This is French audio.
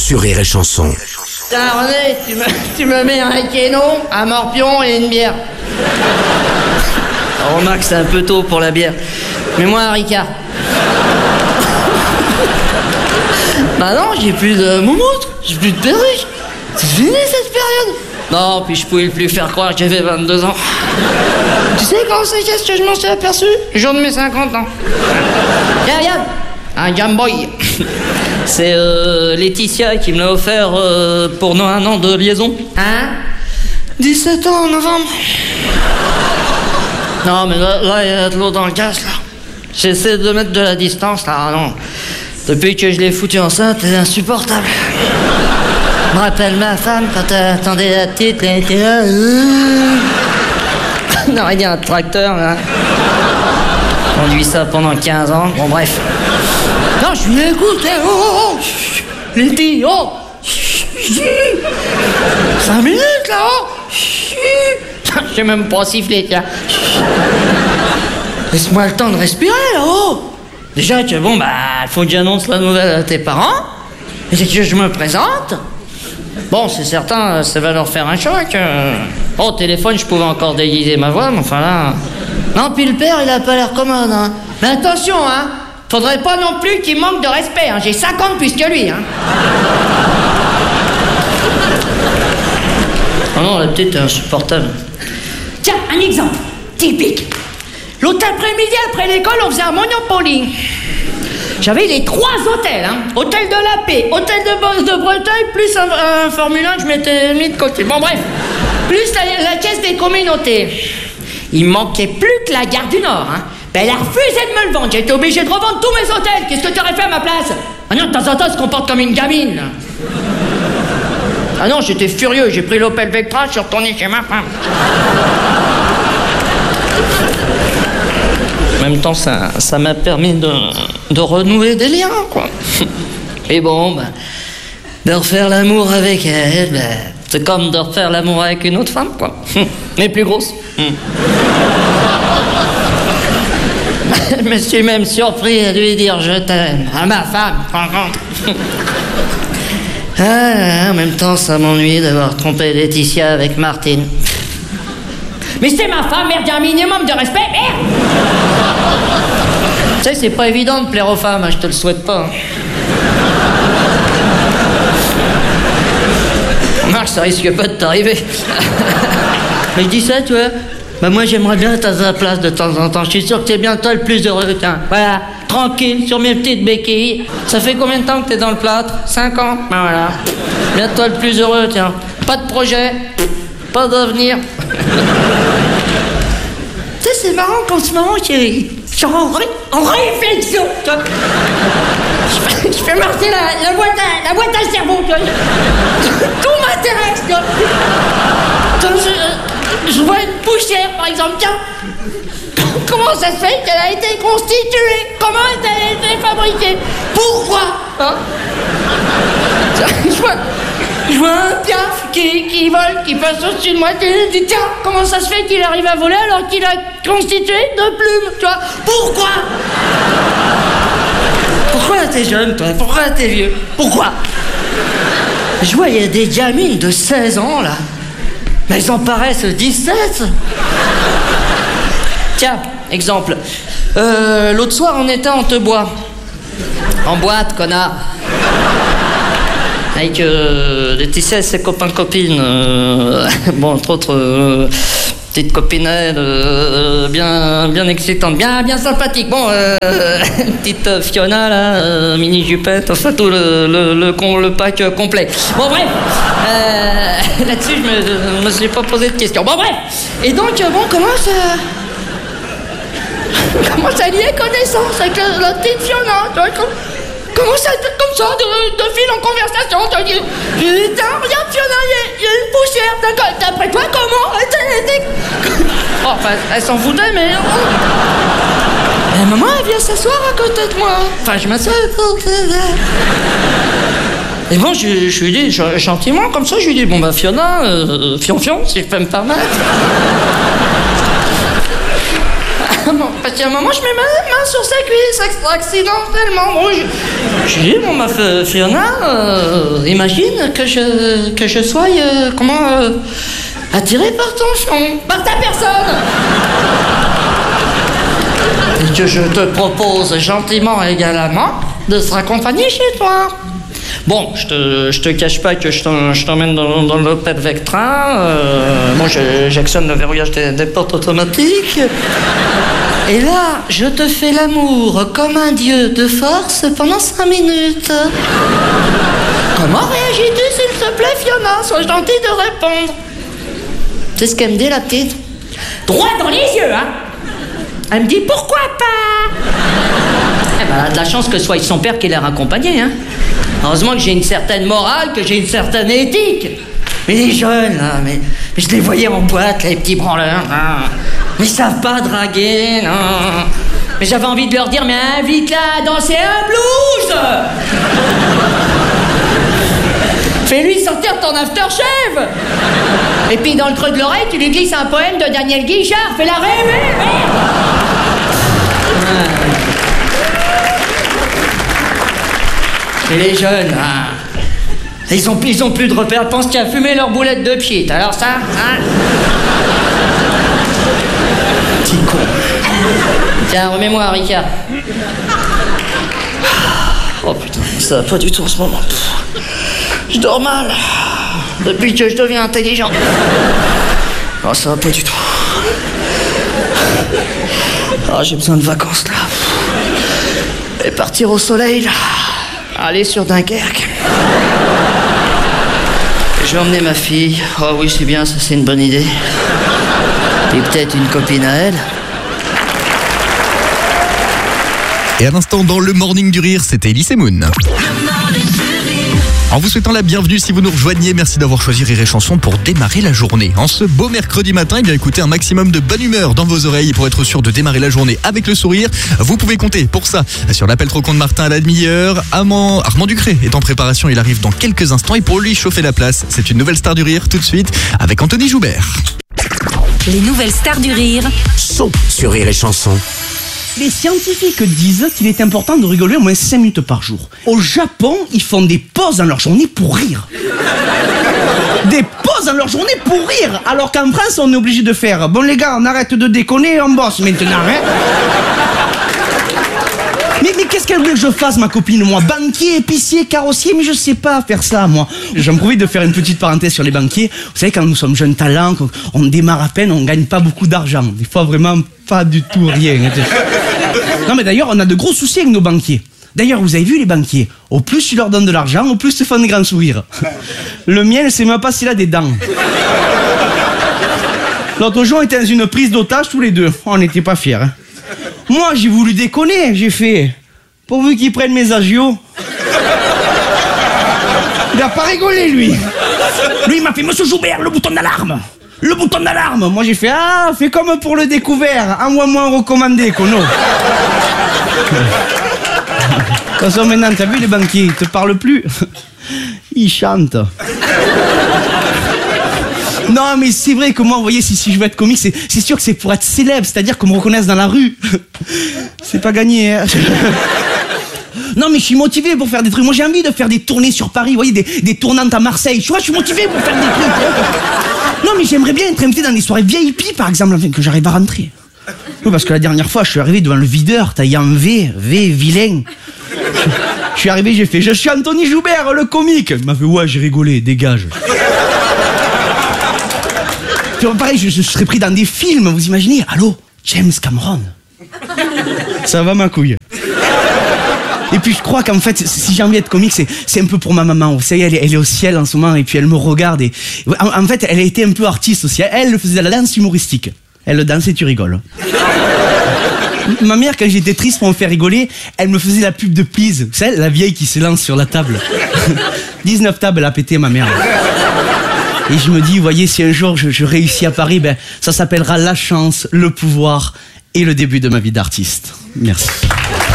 sur Rire et Chanson. Tiens René, tu me mets un kéno, un morpion et une bière. Oh, remarque, c'est un peu tôt pour la bière. Mets-moi un Ricard. Bah non, j'ai plus de moumoute, j'ai plus de perruque. C'est fini cette période. Non, puis je pouvais plus faire croire que j'avais 22 ans. Tu sais quand c'est qu'est-ce que je m'en suis aperçu? Le jour de mes 50 ans. Viens, un Game Boy. C'est Laetitia qui me l'a offert pour nos 1 an de liaison. Hein? 17 ans en novembre. Non, mais là, il y a de l'eau dans le gaz, là. J'essaie de mettre de la distance, là. Ah, non. Depuis que je l'ai foutu enceinte, c'est insupportable. Je me rappelle ma femme quand elle attendait la petite, elle était là. On aurait dit un tracteur, là. Conduit ça pendant 15 ans. Bon, bref. Non, je lui écoute, hein. Oh, les filles, oh. 5 minutes, là, oh. J'ai même pas sifflé, tiens. Laisse-moi le temps de respirer, là, oh. Déjà que, bon, bah, il faut que j'annonce la nouvelle à tes parents. Et que je me présente. Bon, c'est certain, ça va leur faire un choc. Au téléphone, je pouvais encore déguiser ma voix, mais enfin là... Non, puis le père, il a pas l'air commode, hein. Mais attention, hein. Faudrait pas non plus qu'il manque de respect, hein. J'ai 50 plus que lui, hein. Oh non, la petite est insupportable. Tiens, un exemple typique. L'autre après-midi, après l'école, on faisait un Monopoly. J'avais les 3 hôtels, hein. Hôtel de la Paix, hôtel de Breteuil, plus un Formule 1 que je m'étais mis de côté. Bon, bref. Plus la caisse des communautés. Il manquait plus que la gare du Nord, hein. Ben, elle a refusé de me le vendre. J'ai été obligé de revendre tous mes hôtels. Qu'est-ce que tu aurais fait à ma place? Ah non, de temps en temps, elle se comporte comme une gamine, là. Ah non, j'étais furieux. J'ai pris l'Opel Vectra, je suis retourné chez ma femme. En même temps, ça m'a permis de renouer des liens, quoi. Et bon, bah, de refaire l'amour avec elle, bah, c'est comme de refaire l'amour avec une autre femme, quoi. Mais plus grosse. Je me suis même surpris à lui dire je t'aime à ma femme, par contre. Ah, en même temps, ça m'ennuie d'avoir trompé Laetitia avec Martine. Mais c'est ma femme, merde, il y a un minimum de respect, merde. Tu sais, c'est pas évident de plaire aux femmes, hein, je te le souhaite pas. Remarque, ça risque pas de t'arriver. Mais je dis ça, tu vois. Bah moi, j'aimerais bien être à ta place de temps en temps. Je suis sûr que t'es bien toi le plus heureux, tiens. Voilà, tranquille, sur mes petites béquilles. Ça fait combien de temps que t'es dans le plâtre? 5 ans. Ben voilà. Bien toi le plus heureux, tiens. Pas de projet, pas d'avenir. Tu sais, c'est marrant qu'en ce moment, je suis en réflexion, tu vois. Je fais marcher la boîte à cerveau, tu vois. Tout m'intéresse, tu vois. Je vois une poussière, par exemple, tiens. Comment ça se fait qu'elle a été constituée? Comment elle a été fabriquée? Pourquoi, hein? Je vois un piaf qui vole, qui passe au-dessus de moi, et je dis, tiens, comment ça se fait qu'il arrive à voler alors qu'il a constitué de plumes, tu vois? Pourquoi? Pourquoi t'es jeune, toi? Pourquoi t'es vieux? Pourquoi? Je vois, il y a des gamines de 16 ans, là. Mais elles en paraissent 17. Tiens, exemple. L'autre soir, on était en Tebois. En boîte, connard. Avec Laetitia et ses copains-copines. Bon, entre autres, petite copinette bien excitante, bien sympathique. Bon, petite Fiona, là, mini jupette, enfin tout le pack complet. Bon, bref. Là-dessus, je me suis pas posé de questions. Bon, bref. Et donc, bon, comment ça liait connaissance avec la petite Fiona, tu vois, comment ça, comme ça, de fil en conversation, tu dis, putain, regarde Fiona, il y a une poussière, d'après toi, comment? Oh, enfin, elle s'en foutait, mais... Mais maman, elle vient s'asseoir à côté de moi. Enfin, je m'assois à côté d'elle. Et bon, je lui dis, gentiment, comme ça, je lui dis, bon, bah, Fiona, fion, si je peux me permettre. Comment? Parce qu'à un moment, je mets ma main sur sa cuisse, accidentellement. Bon, je dis, bon, ma Fiona, imagine que je sois, attiré par ton fion, par ta personne. Et que je te propose gentiment et également de se raccompagner chez toi. Bon, je te cache pas que je t'emmène dans l'Opel Vectra. Moi, j'actionne le verrouillage des portes automatiques. Et là, je te fais l'amour comme un dieu de force pendant 5 minutes. Comment réagis-tu, s'il te plaît, Fiona? Sois gentille de répondre. C'est ce qu'elle me dit, la petite. Droit dans les yeux, hein. Elle me dit, pourquoi pas? Eh ben, elle a de la chance que ce soit son père qui l'a raccompagné, hein. Heureusement que j'ai une certaine morale, que j'ai une certaine éthique. Mais les jeunes, là, mais je les voyais en boîte, les petits branleurs, là. Mais ils savent pas draguer, non. Mais j'avais envie de leur dire, mais invite-la à danser un blues. Fais-lui sortir ton aftershave. Et puis dans le creux de l'oreille, tu lui glisses un poème de Daniel Guichard. Fais-la rêver, merde. Et les jeunes, hein, ils ont plus de repères. Ils pensent qu'il a fumé leur boulette de pied. Alors ça, hein? Petit con. Tiens, remets-moi, Ricard. Oh putain, ça va pas du tout en ce moment. Je dors mal. Depuis que je deviens intelligent. Oh, ça va pas du tout. Oh, j'ai besoin de vacances, là. Et partir au soleil, là. Aller sur Dunkerque. Je vais emmener ma fille. Oh oui, c'est bien, ça c'est une bonne idée. Et peut-être une copine à elle. Et à l'instant, dans le Morning du Rire, c'était Elise Moon. En vous souhaitant la bienvenue si vous nous rejoignez, merci d'avoir choisi Rire et Chanson pour démarrer la journée. En ce beau mercredi matin, eh bien écoutez un maximum de bonne humeur dans vos oreilles pour être sûr de démarrer la journée avec le sourire. Vous pouvez compter pour ça sur l'appel trop con de Martin à la demi-heure. Armand Ducré est en préparation, il arrive dans quelques instants et pour lui chauffer la place, c'est une nouvelle star du rire tout de suite avec Anthony Joubert. Les nouvelles stars du rire sont sur Rire et Chanson. Les scientifiques disent qu'il est important de rigoler au moins 5 minutes par jour. Au Japon, ils font des pauses dans leur journée pour rire. Des pauses dans leur journée pour rire. Alors qu'en France, on est obligé de faire. Bon les gars, on arrête de déconner, on bosse maintenant, hein. Mais qu'est-ce qu'elle voulait que je fasse, ma copine, moi? Banquier, épicier, carrossier, mais je sais pas faire ça, moi. J'en profite de faire une petite parenthèse sur les banquiers. Vous savez, quand nous sommes jeunes talents, on démarre à peine, on gagne pas beaucoup d'argent. Des fois, vraiment, pas du tout rien. Non, mais d'ailleurs, on a de gros soucis avec nos banquiers. D'ailleurs, vous avez vu les banquiers? Au plus tu leur donnes de l'argent, au plus ils te font des grands sourires. Le mien, c'est même pas s'il a des dents. L'autre jour, on était dans une prise d'otage tous les deux. On n'était pas fiers, hein. Moi, j'ai voulu déconner, j'ai fait... Pourvu qu'ils prennent mes agios. Il a pas rigolé, lui. Lui, il m'a fait, Monsieur Joubert, le bouton d'alarme. Le bouton d'alarme. Moi, j'ai fait, ah, fais comme pour le découvert. Envoie-moi un recommandé, Kono. De toute façon, maintenant, t'as vu, les banquiers, ils te parlent plus. Ils chantent. Non, mais c'est vrai que moi, vous voyez, si je veux être comique, c'est sûr que c'est pour être célèbre, c'est-à-dire qu'on me reconnaisse dans la rue. C'est pas gagné, hein. Non, mais je suis motivé pour faire des trucs. Moi, j'ai envie de faire des tournées sur Paris, vous voyez, des tournantes à Marseille. Tu vois, je suis motivé pour faire des trucs. Non, mais j'aimerais bien être invité dans des soirées VIP, par exemple, afin que j'arrive à rentrer. Oui, parce que la dernière fois, je suis arrivé devant le videur, taillé en V, vilain. Je suis arrivé, j'ai fait, je suis Anthony Joubert, le comique. Il m'a fait, ouais, j'ai rigolé, dégage. Pareil, je serais pris dans des films, vous imaginez? Allô, James Cameron. Ça va, ma couille? Et puis je crois qu'en fait, si j'ai envie d'être comique, c'est un peu pour ma maman. Vous savez, elle est au ciel en ce moment et puis elle me regarde. Et en fait, elle a été un peu artiste aussi. Elle faisait la danse humoristique. Elle danse et tu rigoles. Ma mère, quand j'étais triste pour me faire rigoler, elle me faisait la pub de Please. Vous savez, la vieille qui se lance sur la table. 19 tables, elle a pété, ma mère. Et je me dis, vous voyez, si un jour je réussis à Paris, ben, ça s'appellera la chance, le pouvoir et le début de ma vie d'artiste. Merci.